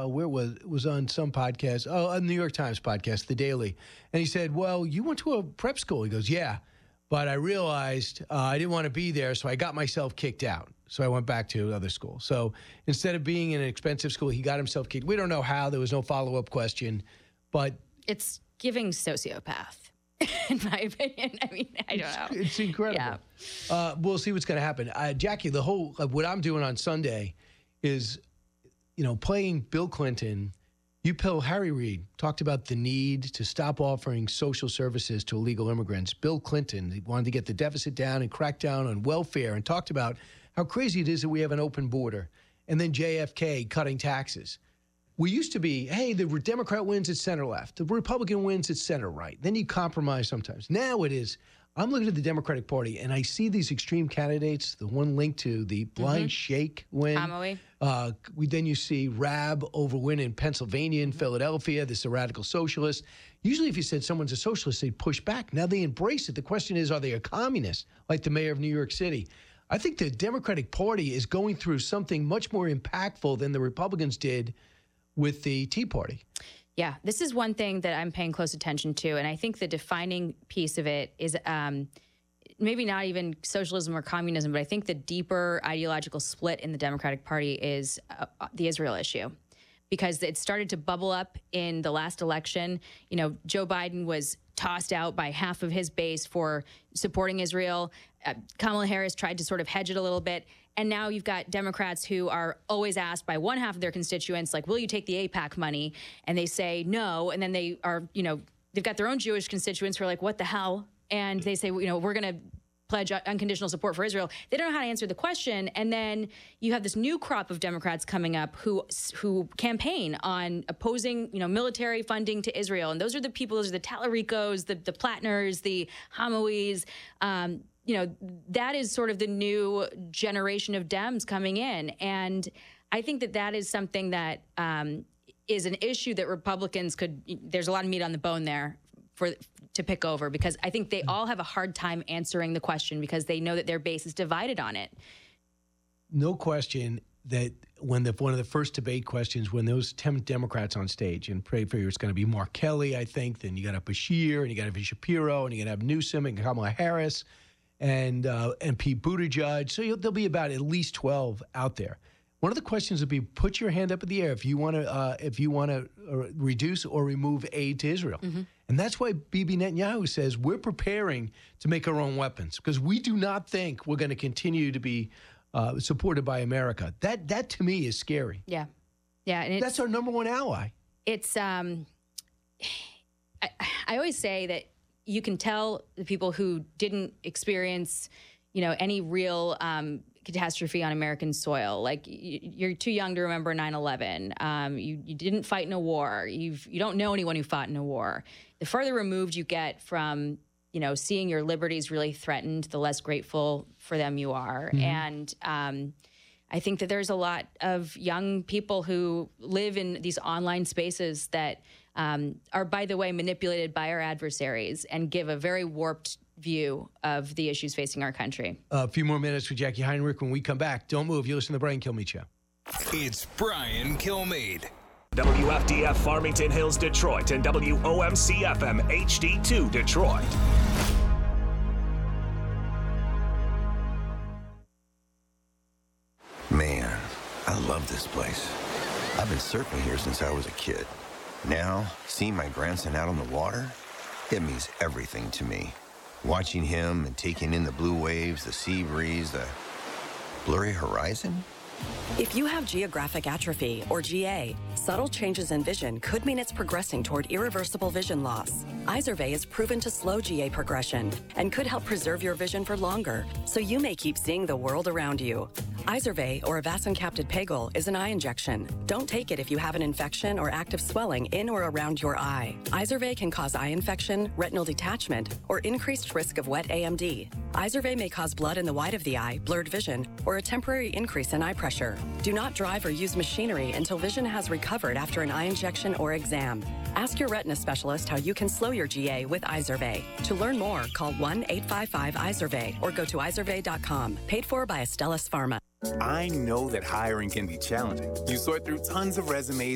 where was on some podcast, a New York Times podcast, The Daily. And he said, well, you went to a prep school. He goes, yeah, but I realized I didn't want to be there, so I got myself kicked out. So I went back to another school. So instead of being in an expensive school, he got himself kicked. We don't know how. There was no follow-up question, but... It's giving sociopath. In my opinion, I mean, I don't know. It's incredible. Yeah. We'll see what's going to happen. Jackie, the whole what I'm doing on Sunday is, playing Bill Clinton. Harry Reid talked about the need to stop offering social services to illegal immigrants. Bill Clinton wanted to get the deficit down and crack down on welfare and talked about how crazy it is that we have an open border. And then JFK cutting taxes. We used to be, hey, the Democrat wins at center left. The Republican wins at center right. Then you compromise sometimes. Now it is, I'm looking at the Democratic Party, and I see these extreme candidates, the one linked to the blind sheikh win. Hamawi. Then you see Raab over win in Pennsylvania and Philadelphia. This is a radical socialist. Usually if you said someone's a socialist, they'd push back. Now they embrace it. The question is, are they a communist, like the mayor of New York City? I think the Democratic Party is going through something much more impactful than the Republicans did with the Tea Party. Yeah, this is one thing that I'm paying close attention to, and I think the defining piece of it is maybe not even socialism or communism, but I think the deeper ideological split in the Democratic Party is the Israel issue, because it started to bubble up in the last election. Joe Biden was tossed out by half of his base for supporting Israel. Kamala Harris tried to sort of hedge it a little bit. And now you've got Democrats who are always asked by one half of their constituents, like, will you take the AIPAC money? And they say no. And then they are, they've got their own Jewish constituents who are like, what the hell? And they say, we're going to pledge unconditional support for Israel. They don't know how to answer the question. And then you have this new crop of Democrats coming up who campaign on opposing, military funding to Israel. And those are the people, those are the Tallaricos, the Plattners, the Hamawis. That is sort of the new generation of Dems coming in. And I think that is something that is an issue that Republicans there's a lot of meat on the bone there to pick over, because I think they all have a hard time answering the question because they know that their base is divided on it. No question that when one of the first debate questions, when those 10 Democrats on stage, and pray for you, it's going to be Mark Kelly, I think, then you got to have Bashir, and you got to have Shapiro, and you got to have Newsom and Kamala Harris, and Pete Buttigieg. So there'll be about at least 12 out there. One of the questions would be, put your hand up in the air if you want to reduce or remove aid to Israel. Mm-hmm. And that's why Bibi Netanyahu says we're preparing to make our own weapons, because we do not think we're going to continue to be supported by America. That to me is scary. Yeah, and that's our number one ally. It's I always say that you can tell the people who didn't experience, any real catastrophe on American soil. Like, you're too young to remember 9/11. You didn't fight in a war. You don't know anyone who fought in a war. The further removed you get from, seeing your liberties really threatened, the less grateful for them you are. Mm-hmm. And I think that there's a lot of young people who live in these online spaces that are, by the way, manipulated by our adversaries and give a very warped view of the issues facing our country. A few more minutes with Jackie Heinrich. When we come back, don't move. You listen to the Brian Kilmeade Show. It's Brian Kilmeade. WFDF Farmington Hills, Detroit, and WOMC FM HD2 Detroit. Man, I love this place. I've been surfing here since I was a kid. Now, seeing my grandson out on the water, it means everything to me. Watching him and taking in the blue waves, the sea breeze, the blurry horizon. If you have geographic atrophy, or GA, subtle changes in vision could mean it's progressing toward irreversible vision loss. Izervay is proven to slow GA progression and could help preserve your vision for longer, so you may keep seeing the world around you. Izervay, or avacincaptad pegol, is an eye injection. Don't take it if you have an infection or active swelling in or around your eye. Izervay can cause eye infection, retinal detachment, or increased risk of wet AMD. Izervay may cause blood in the white of the eye, blurred vision, or a temporary increase in eye pressure. Do not drive or use machinery until vision has recovered after an eye injection or exam. Ask your retina specialist how you can slow your GA with Izervay. To learn more, call 1-855-IZERVAY or go to izervay.com. Paid for by Astellas Pharma. I know that hiring can be challenging. You sort through tons of resumes